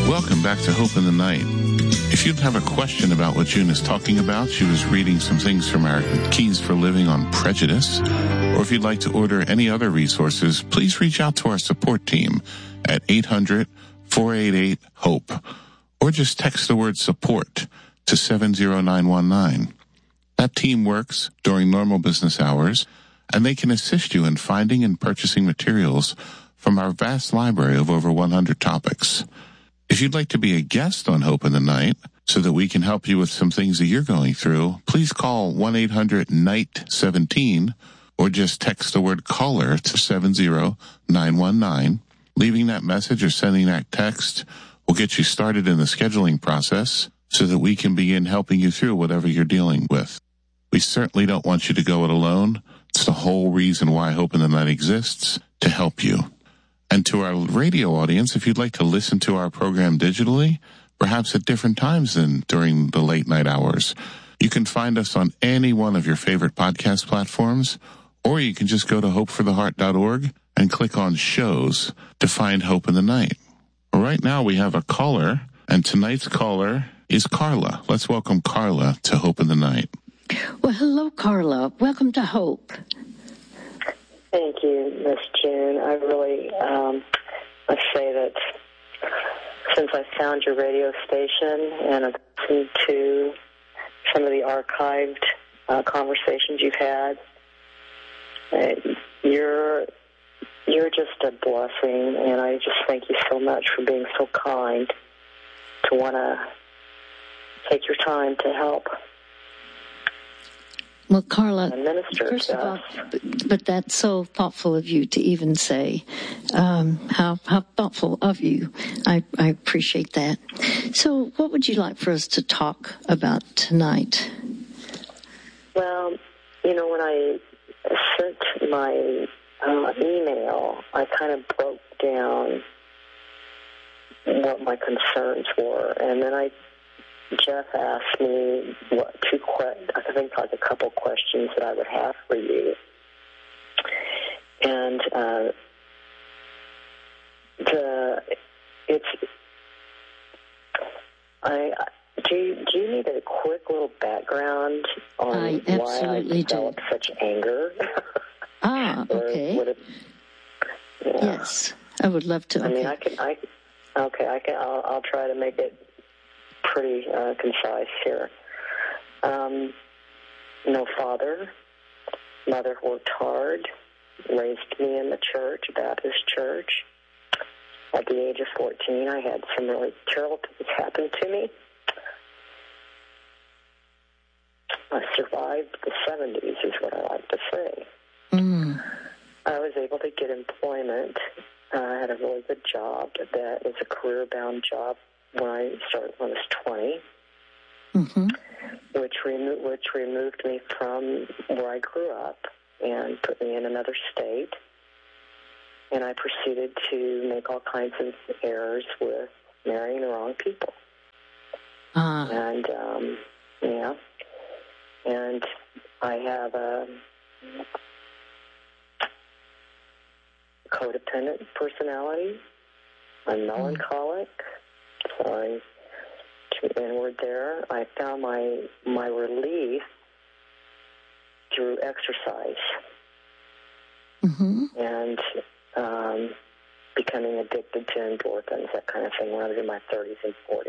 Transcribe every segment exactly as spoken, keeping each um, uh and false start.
Welcome back to Hope in the Night. If you have a question about what June is talking about, she was reading some things from our Keys for Living on prejudice, or if you'd like to order any other resources, please reach out to our support team at eight hundred, four eight eight, HOPE, or just text the word support to seven zero nine one nine. That team works during normal business hours, and they can assist you in finding and purchasing materials from our vast library of over one hundred topics. If you'd like to be a guest on Hope in the Night so that we can help you with some things that you're going through, please call one eight hundred N I G H T seventeen or just text the word caller to seven zero nine one nine. Leaving that message or sending that text will get you started in the scheduling process so that we can begin helping you through whatever you're dealing with. We certainly don't want you to go it alone. It's the whole reason why Hope in the Night exists, to help you. And to our radio audience, if you'd like to listen to our program digitally, perhaps at different times than during the late night hours, you can find us on any one of your favorite podcast platforms, or you can just go to hope for the heart dot org and click on shows to find Hope in the Night. Right now we have a caller, and tonight's caller is Carla. Let's welcome Carla to Hope in the Night. Well, hello, Carla. Welcome to Hope. Thank you, Miss June. I really um, must say that since I found your radio station and I've listened to some of the archived uh, conversations you've had, uh, you're you're just a blessing, and I just thank you so much for being so kind to want to take your time to help. Well, Carla, minister first of all, but, but that's so thoughtful of you to even say. Um, how how thoughtful of you. I, I appreciate that. So what would you like for us to talk about tonight? Well, you know, when I sent my uh, email, I kind of broke down what my concerns were, and then I Jeff asked me what two que- I think like a couple questions that I would have for you, and uh, the it's I do. You, do you need a quick little background on I why I developed do. such anger? Ah, okay. It, yeah. Yes, I would love to. I okay. mean, I can. I okay. I can. I'll, I'll try to make it pretty uh, concise here. Um, no father. Mother worked hard, raised me in the church, Baptist church. At the age of fourteen, I had some really terrible things happen to me. I survived the seventies, is what I like to say. Mm. I was able to get employment. Uh, I had a really good job that was a career-bound job when I started when I was twenty, mm-hmm. which, remo- which removed me from where I grew up and put me in another state. And I proceeded to make all kinds of errors with marrying the wrong people. Uh. And, um, yeah. And I have a codependent personality. I'm melancholic. So I, to inward there, I found my my relief through exercise. Mm-hmm. And um, becoming addicted to endorphins, that kind of thing, when I was in my thirties and forties.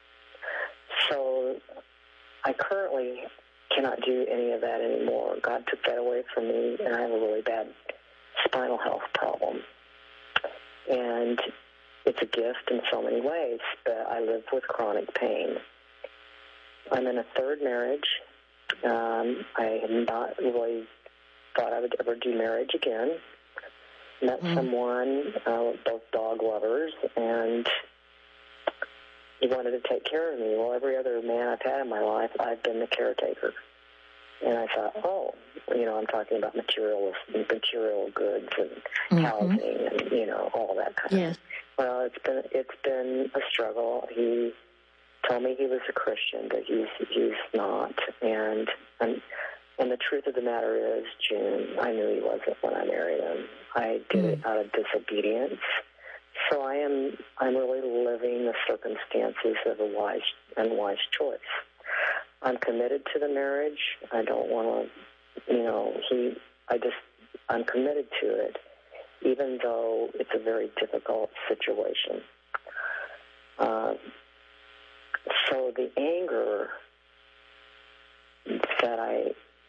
So I currently cannot do any of that anymore. God took that away from me, and I have a really bad spinal health problem. And it's a gift in so many ways, but I live with chronic pain. I'm in a third marriage. Um, I had not really thought I would ever do marriage again. Met mm. someone, uh, both dog lovers, and he wanted to take care of me. Well, every other man I've had in my life, I've been the caretaker. And I thought, oh, you know, I'm talking about material, material goods and mm-hmm. housing and, you know, all that kind yes. of thing. Well, it's been it's been a struggle. He told me he was a Christian, but he's he's not. And and and the truth of the matter is, June, I knew he wasn't when I married him. I did mm. it out of disobedience. so I am, I'm really living the circumstances of a wise and wise choice. I'm committed to the marriage. I don't want to, you know, he, I just, I'm committed to it, even though it's a very difficult situation. Uh, so the anger that I,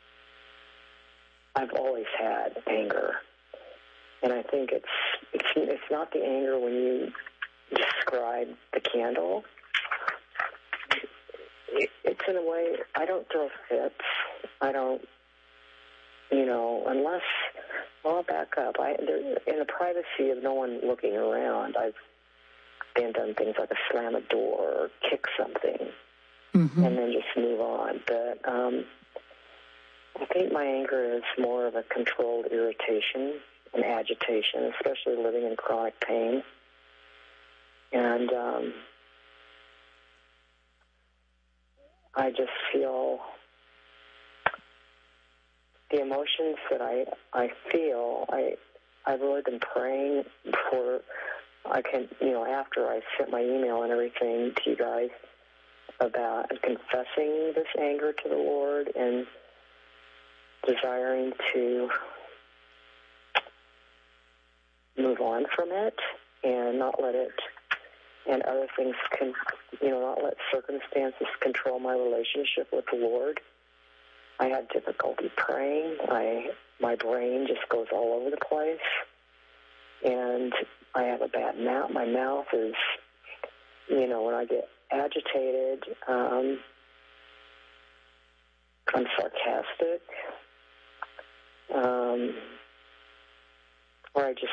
I've always had anger. And I think it's, it's it's not the anger when you describe the candle. It, it's in a way, I don't throw fits. I don't, you know, unless, well, I'll back up. I, there, in the privacy of no one looking around, I've been done things like a slam a door or kick something, mm-hmm. and then just move on. But um, I think my anger is more of a controlled irritation and agitation, especially living in chronic pain. And um, I just feel the emotions that I I feel. I I've really been praying for. I can, you know, after I sent my email and everything to you guys about confessing this anger to the Lord and desiring to move on from it and not let it, and other things can, you know, not let circumstances control my relationship with the Lord. I had difficulty praying. I, my brain just goes all over the place, and I have a bad mouth. My mouth is, you know, when I get agitated, um, I'm sarcastic, um, or I just,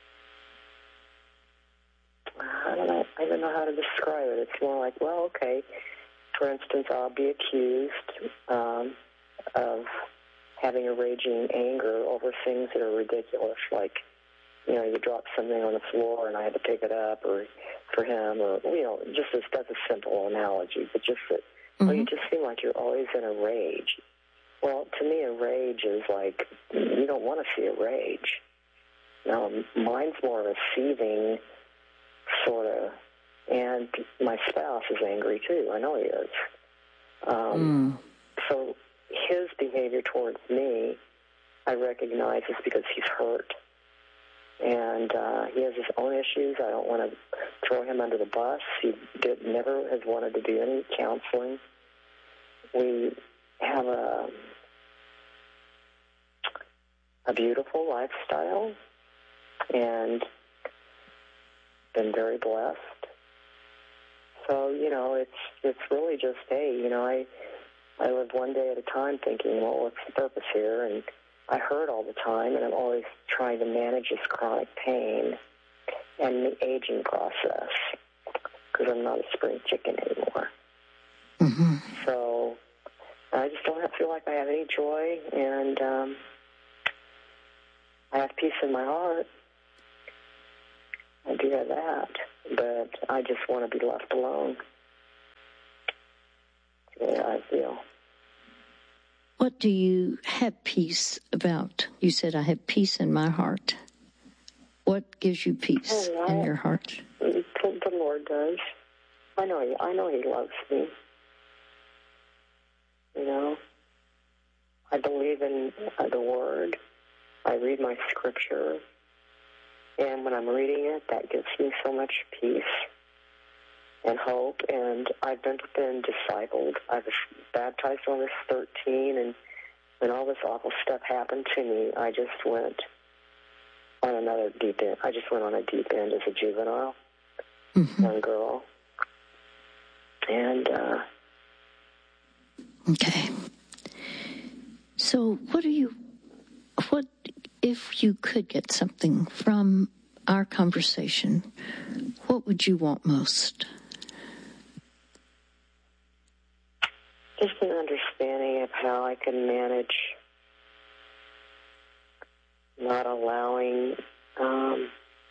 I don't know, I don't know how to describe it. It's more like, well, okay, for instance, I'll be accused um, of having a raging anger over things that are ridiculous, like, you know, you drop something on the floor and I had to pick it up, or for him, or, you know, just as, that's a simple analogy, but just that, mm-hmm. well, you just seem like you're always in a rage. Well, to me, a rage is like, you don't want to see a rage. Now, mine's more of a seething sort of, and my spouse is angry too. I know he is. Um, mm. So his behavior towards me, I recognize is because he's hurt. And uh, he has his own issues. I don't want to throw him under the bus. He did, never has wanted to do any counseling. We have a a beautiful lifestyle and been very blessed. So, you know, it's it's really just, hey, you know, I I live one day at a time thinking, well, what's the purpose here? And I hurt all the time, and I'm always trying to manage this chronic pain and the aging process because I'm not a spring chicken anymore. Mm-hmm. So I just don't have, feel like I have any joy, and um, I have peace in my heart. I do have that, but I just want to be left alone. That's the way I feel. What do you have peace about? You said, I have peace in my heart. What gives you peace oh, I, in your heart? The, the Lord does. I know he, I know he loves me. You know, I believe in uh, the Word. I read my scripture. And when I'm reading it, that gives me so much peace and hope. And I've been, been discipled. I was baptized when I was thirteen, and when all this awful stuff happened to me, I just went on another deep end. I just went on a deep end as a juvenile, mm-hmm. young girl. And, uh... Okay. So what do you... What... If you could get something from our conversation, what would you want most? Just an understanding of how I can manage not allowing, um,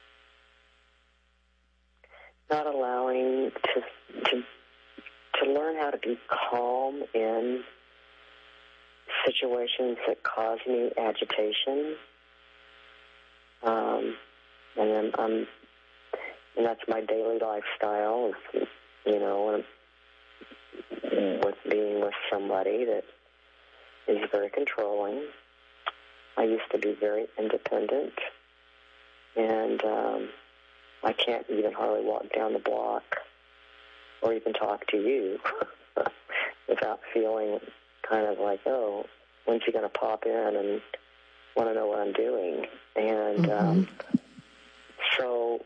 not allowing to, to to learn how to be calm in situations that cause me agitation. Um, and I'm, I'm and that's my daily lifestyle, you know, with being with somebody that is very controlling. I used to be very independent, and um, I can't even hardly walk down the block or even talk to you without feeling kind of like, oh, when's he going to pop in and want to know what I'm doing? And mm-hmm. um, so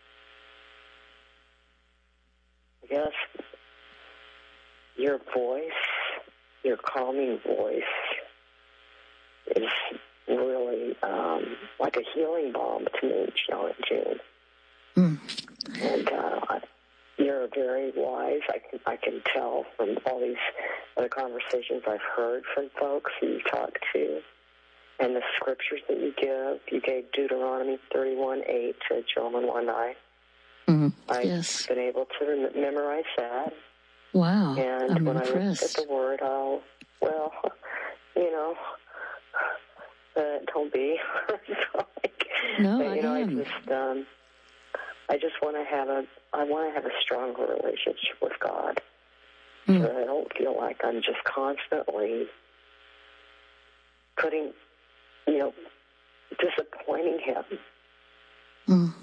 I guess your voice, your calming voice is really um, like a healing balm to me, June. Mm. And uh, you're very wise. I can I can tell from all these other conversations I've heard from folks who you talk to, and the scriptures that you give. You gave Deuteronomy thirty-one eight to Joel and one nine. Mm, I've yes. been able to rem- memorize that. Wow, and I'm when impressed. I look at the word, I'll, well, you know, uh, don't be. like, no, but, you I know, am. I just, um, I just want to have a, I want to have a stronger relationship with God. Mm. So I don't feel like I'm just constantly putting, you know, disappointing Him. Mm.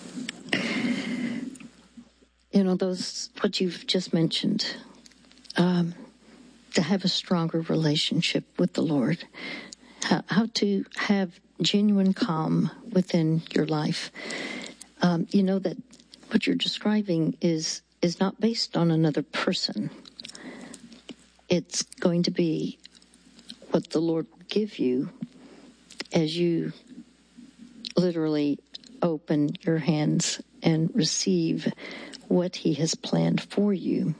You know, those, what you've just mentioned, um, to have a stronger relationship with the Lord, how, how to have genuine calm within your life. Um, you know that what you're describing is, is not based on another person. It's going to be what the Lord will give you as you literally open your hands and receive what He has planned for you.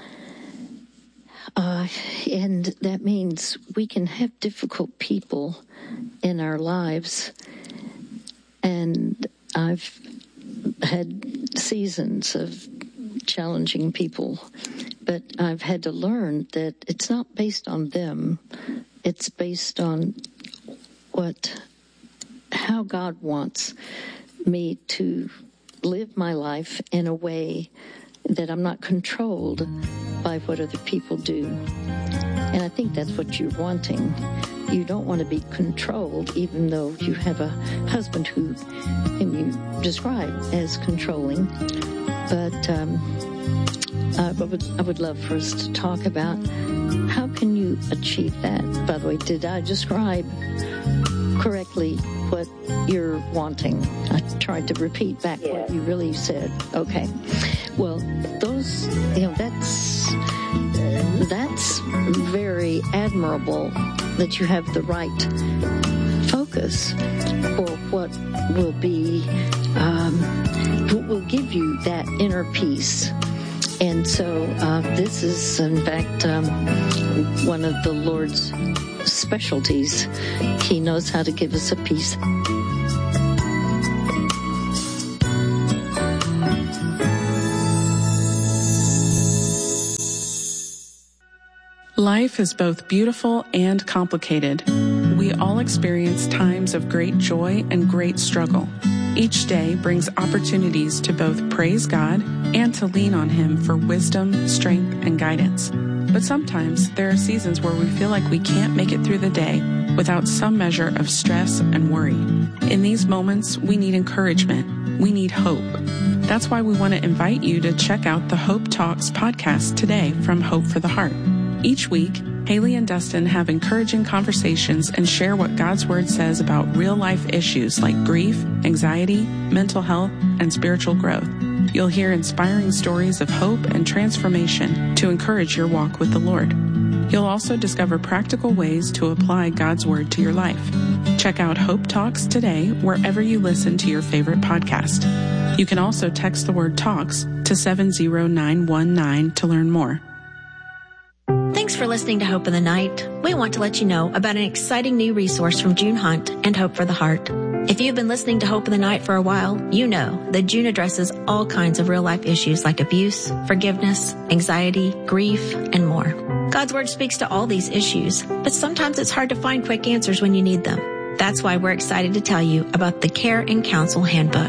Uh, and that means we can have difficult people in our lives. And I've had seasons of challenging people, but I've had to learn that it's not based on them. It's based on what, how God wants me to live my life in a way that I'm not controlled by what other people do. And I think that's what you're wanting. You don't want to be controlled, even though you have a husband who, whom you describe as controlling. But um, I would, I would love for us to talk about how can you achieve that. By the way, did I describe correctly what you're wanting? I tried to repeat back yeah. what you really said. Okay. Well, those, you know, that's, that's very admirable that you have the right focus for what will be, um, what will give you that inner peace. And so uh, this is, in fact, um, one of the Lord's specialties. He knows how to give us a peace. Life is both beautiful and complicated. We all experience times of great joy and great struggle. Each day brings opportunities to both praise God and to lean on Him for wisdom, strength, and guidance. But sometimes there are seasons where we feel like we can't make it through the day without some measure of stress and worry. In these moments, we need encouragement. We need hope. That's why we want to invite you to check out the Hope Talks podcast today from Hope for the Heart. Each week, Haley and Dustin have encouraging conversations and share what God's Word says about real-life issues like grief, anxiety, mental health, and spiritual growth. You'll hear inspiring stories of hope and transformation to encourage your walk with the Lord. You'll also discover practical ways to apply God's Word to your life. Check out Hope Talks today wherever you listen to your favorite podcast. You can also text the word TALKS to seven zero nine one nine to learn more. Thanks for listening to Hope in the Night. We want to let you know about an exciting new resource from June Hunt and Hope for the Heart. If you've been listening to Hope in the Night for a while, you know that June addresses all kinds of real-life issues like abuse, forgiveness, anxiety, grief, and more. God's Word speaks to all these issues, but sometimes it's hard to find quick answers when you need them. That's why we're excited to tell you about the Care and Counsel Handbook.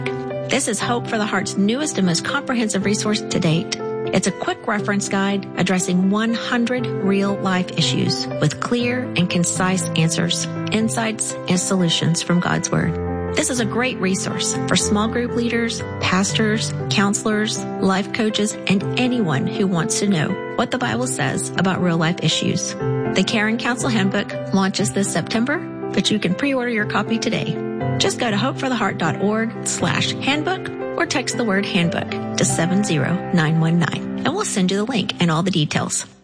This is Hope for the Heart's newest and most comprehensive resource to date. It's a quick reference guide addressing one hundred real-life issues with clear and concise answers, insights, and solutions from God's Word. This is a great resource for small group leaders, pastors, counselors, life coaches, and anyone who wants to know what the Bible says about real-life issues. The Care and Counsel Handbook launches this September, but you can pre-order your copy today. Just go to hopefortheheart.org slash handbook or text the word handbook to seven zero nine one nine, and we'll send you the link and all the details.